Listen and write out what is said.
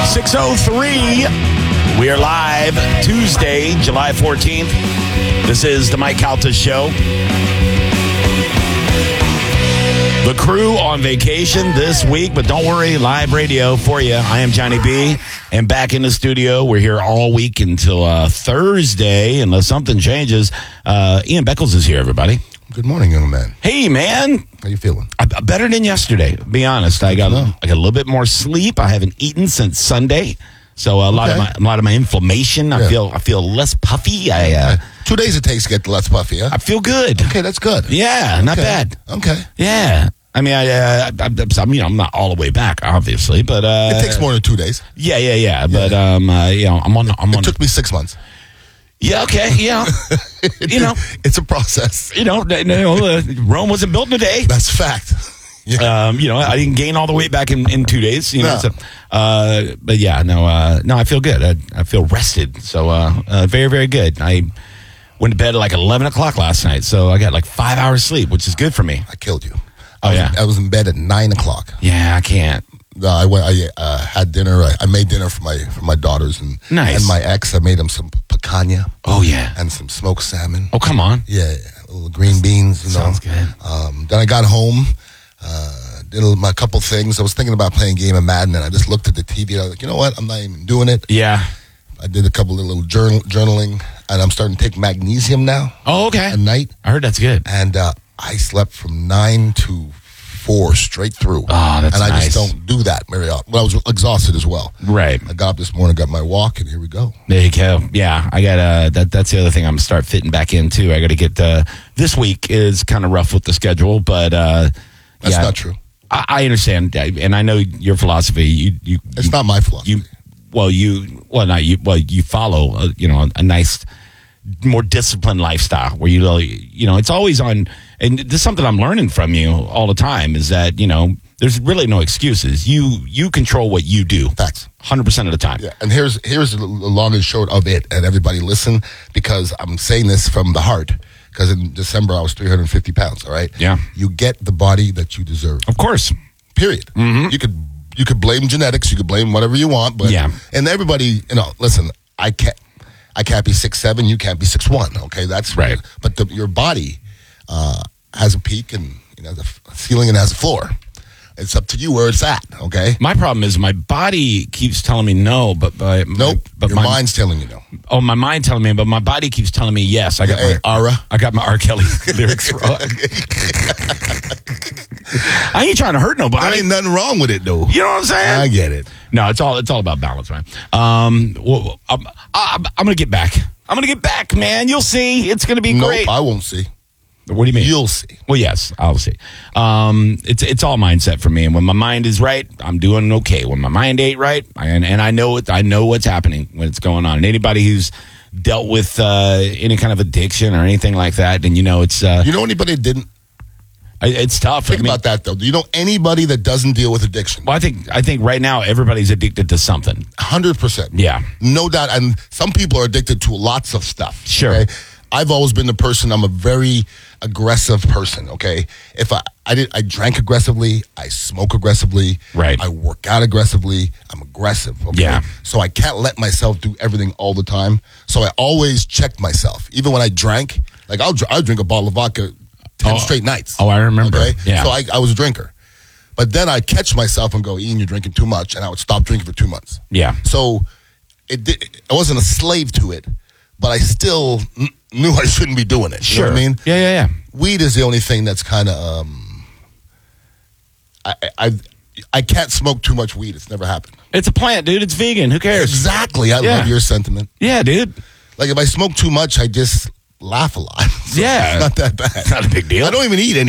6:03. We are live Tuesday, July 14th. This is the Mike Calta Show. The crew on vacation this week, but don't worry, live radio for you. I am Johnny B, and back in the studio. We're here all week until Thursday, unless something changes. Ian Beckles is here, everybody. Good morning, young man. Hey, man. How you feeling? Better than yesterday, to be honest. I got a little bit more sleep. I haven't eaten since Sunday. So a lot of my inflammation. I feel less puffy. 2 days it takes to get less puffy, huh? I feel good. Okay, that's good. Yeah, not bad. Okay. Yeah. I mean, I'm not all the way back, obviously, but it takes more than 2 days. Yeah. But I'm on. It took me 6 months. Yeah. Okay. Yeah. It's a process. Rome wasn't built in a day. That's fact. Yeah. I didn't gain all the weight back in 2 days. But yeah, no, I feel good. I feel rested. So very, very good. I went to bed at like 11 o'clock last night, so I got like 5 hours sleep, which is good for me. I killed you. I was in bed at 9 o'clock. Yeah, I can't. I went. I had dinner. I made dinner for my daughters and my ex. I made them some picanha. Oh yeah, and some smoked salmon. Oh come on. Yeah, little green beans. Sounds good. Then I got home. Did a couple things. I was thinking about playing a game of Madden, and I just looked at the TV. And I was like, you know what? I'm not even doing it. Yeah. I did a couple of little journaling, and I'm starting to take magnesium now. Oh, okay. At night. I heard that's good. And I slept from 9 to 4 straight through. Oh, that's nice. And I just don't do that very often. Well, I was exhausted as well. Right. I got up this morning, got my walk, and here we go. There you go. Yeah, I got that's the other thing I'm gonna start fitting back in too. I got to get this week is kind of rough with the schedule, but that's not true. I understand, and I know your philosophy. It's not my philosophy. You follow a nice, more disciplined lifestyle where it's always on. And this is something I'm learning from you all the time is that there's really no excuses. You control what you do. Facts. 100% of the time. Yeah, and here's the long and short of it, and everybody listen because I'm saying this from the heart. Because in December I was 350 pounds. All right. Yeah. You get the body that you deserve. Of course. Period. Mm-hmm. You could blame genetics. You could blame whatever you want. But and everybody, listen. I can't be 6'7". You can't be 6'1". Okay, that's right. But your body has a peak and has a ceiling and has a floor. It's up to you where it's at. Okay. My problem is my body keeps telling me no, but your mind's telling you no. Oh, my mind telling me, but my body keeps telling me yes. I got my R. Kelly lyrics wrong. I ain't trying to hurt nobody. There ain't nothing wrong with it, though. You know what I'm saying? I get it. No, it's all about balance, man. I'm gonna get back. I'm gonna get back, man. You'll see. It's gonna be great. Nope, I won't see. What do you mean? You'll see. Well, yes, I'll see. It's all mindset for me. And when my mind is right, I'm doing okay. When my mind ain't right, and I know what's happening when it's going on. And anybody who's dealt with any kind of addiction or anything like that, then it's. You know anybody that didn't? It's tough. Think about that though. Do you know anybody that doesn't deal with addiction? Well, I think right now everybody's addicted to something. 100%. Yeah, no doubt. And some people are addicted to lots of stuff. Sure. Okay? I've always been the person. I'm a very aggressive person. Okay, if I drank aggressively, I smoke aggressively. Right. I work out aggressively. I'm aggressive. Okay? Yeah. So I can't let myself do everything all the time. So I always check myself. Even when I drank, like I'll drink a bottle of vodka 10 straight nights. Oh, I remember. Okay? Yeah. So I was a drinker. But then I'd catch myself and go, Ian, you're drinking too much. And I would stop drinking for 2 months. Yeah. So I wasn't a slave to it, but I still knew I shouldn't be doing it. Sure. You know what I mean? Yeah. Weed is the only thing that's kind of, I can't smoke too much weed. It's never happened. It's a plant, dude. It's vegan. Who cares? Exactly. I love your sentiment. Yeah, dude. Like if I smoke too much, I just laugh a lot. So yeah. It's not that bad. It's not a big deal. I don't even eat any.